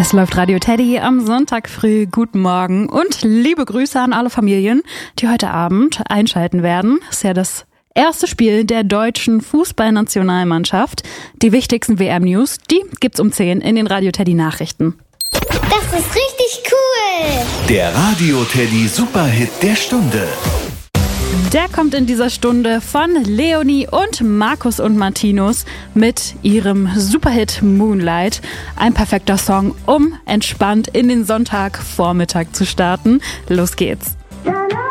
Es läuft Radio Teddy am Sonntag früh. Guten Morgen und liebe Grüße an alle Familien, die heute Abend einschalten werden. Es ist ja das erste Spiel der deutschen Fußballnationalmannschaft. Die wichtigsten WM-News, die gibt's um 10 in den Radio Teddy Nachrichten. Das ist richtig cool! Der Radio Teddy Superhit der Stunde. Der kommt in dieser Stunde von Leonie und Markus und Martinus mit ihrem Superhit Moonlight. Ein perfekter Song, um entspannt in den Sonntagvormittag zu starten. Los geht's.